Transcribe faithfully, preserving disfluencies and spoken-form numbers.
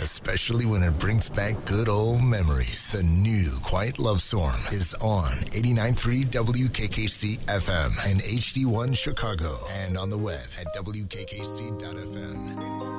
especially when it brings back good old memories. The new Quiet Love Storm is on eighty-nine point three W K K C F M and H D one Chicago, and on the web at W K K C dot F M.